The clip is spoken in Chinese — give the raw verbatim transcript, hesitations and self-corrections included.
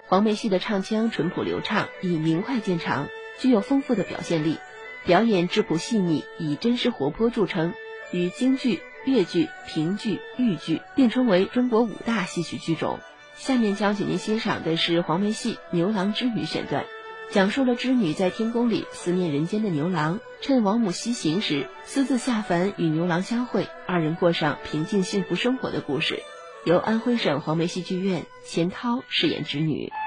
黄梅戏的唱腔淳朴流畅，以明快见长，具有丰富的表现力，表演质朴细腻，以真实活泼著称，与京剧、越剧、评剧、豫剧并称为中国五大戏曲剧种。下面将请您欣赏的是黄梅戏《牛郎织女》选段，讲述了织女在天宫里思念人间的牛郎，趁王母西行时私自下凡与牛郎相会，二人过上平静幸福生活的故事。由安徽省黄梅戏剧院钱涛饰演织女。